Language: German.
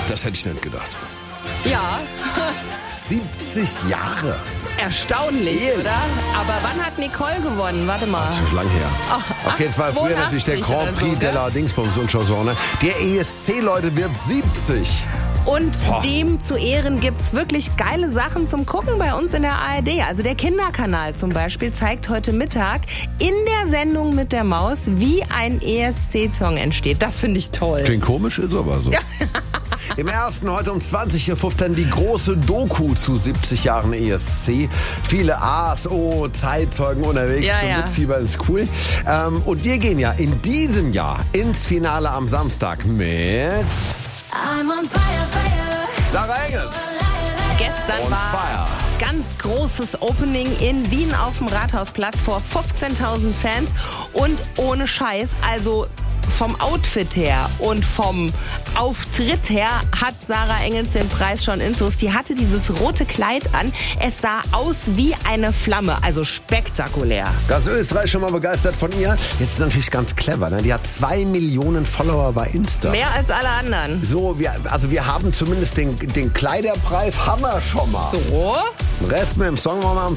Das hätte ich nicht gedacht. Ja, 70 Jahre. erstaunlich, Ehrlich? oder? Aber wann hat Nicole gewonnen? Warte mal. Das ist schon lang her. Okay, es war früher 82 natürlich der Grand oder so, Prix de gell? la Dingsbums und schon so, ne? Der ESC, Leute, wird 70. Und Boah. dem zu Ehren gibt's wirklich geile Sachen zum Gucken bei uns in der ARD. Also der Kinderkanal zum Beispiel zeigt heute Mittag in der Sendung mit der Maus, wie ein ESC-Song entsteht. Das finde ich toll. Klingt komisch, ist aber so. Im ersten heute um 20.15 Uhr die große Doku zu 70 Jahren ESC. Viele A's, O, Zeitzeugen unterwegs Ja, zum ja. Mitfiebern, ist cool. Und wir gehen ja in diesem Jahr ins Finale am Samstag mit I'm on fire, fire. Sarah Engels. Gestern On war fire. ganz großes Opening in Wien auf dem Rathausplatz vor 15.000 Fans und ohne Scheiß, also vom Outfit her und vom Auftritt her hat Sarah Engels den Preis schon intus. Die hatte dieses rote Kleid an. Es sah aus wie eine Flamme, also spektakulär. Ganz Österreich schon mal begeistert von ihr. Jetzt ist natürlich ganz clever, ne? Die hat 2 Millionen Follower bei Insta. Mehr als alle anderen. So, wir haben zumindest den Kleiderpreis, haben wir schon mal. So? Den Rest mit dem Song wollen wir am